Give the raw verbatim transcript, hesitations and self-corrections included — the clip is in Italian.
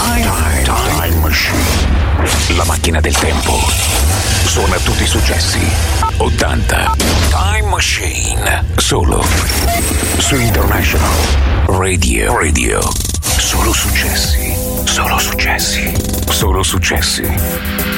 Time, time, time Machine. La macchina del tempo. Suona tutti i successi. ottanta. Time Machine. Solo su International Radio. Radio. Solo successi. Solo successi. Solo successi.